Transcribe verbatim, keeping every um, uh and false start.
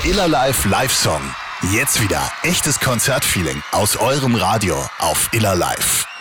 Der Iller Live Live-Song. Jetzt wieder echtes Konzertfeeling aus eurem Radio auf Iller Live.